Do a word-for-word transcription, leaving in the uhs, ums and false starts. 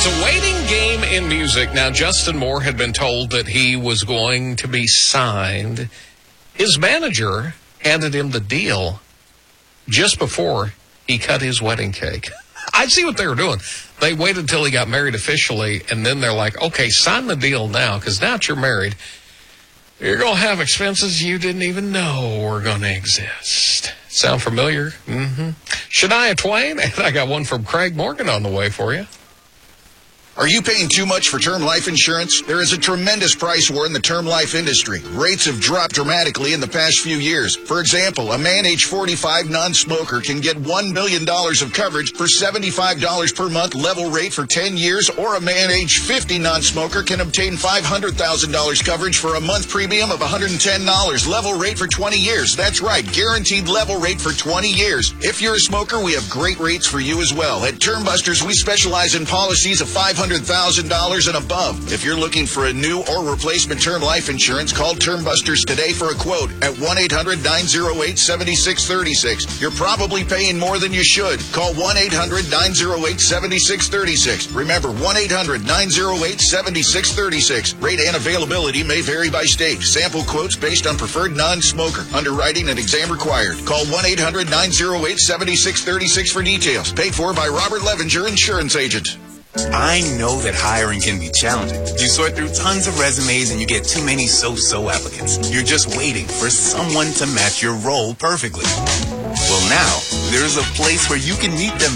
It's a waiting game in music. Now, Justin Moore had been told that he was going to be signed. His manager handed him the deal just before he cut his wedding cake. I see what they were doing. They waited until he got married officially, and then they're like, okay, sign the deal now, because now that you're married, you're going to have expenses you didn't even know were going to exist. Sound familiar? Mm-hmm. Shania Twain, and I got one from Craig Morgan on the way for you. Are you paying too much for term life insurance? There is a tremendous price war in the term life industry. Rates have dropped dramatically in the past few years. For example, a man age forty-five non-smoker can get one million dollars of coverage for seventy-five dollars per month level rate for ten years, or a man age fifty non-smoker can obtain five hundred thousand dollars coverage for a month premium of one hundred ten dollars level rate for twenty years. That's right, guaranteed level rate for twenty years. If you're a smoker, we have great rates for you as well. At Term Busters, we specialize in policies of five hundred thousand dollars and above. If you're looking for a new or replacement term life insurance, call Term Busters today for a quote at one eight hundred nine oh eight seven six three six. You're probably paying more than you should. Call one eight hundred nine oh eight seven six three six. Remember, one eight hundred nine oh eight seven six three six. Rate and availability may vary by state. Sample quotes based on preferred non-smoker. Underwriting and exam required. Call one eight hundred nine oh eight seven six three six for details. Paid for by Robert Levenger, insurance agent. I know that hiring can be challenging. You sort through tons of resumes and you get too many so-so applicants. You're just waiting for someone to match your role perfectly. Well, now, there's a place where you can meet them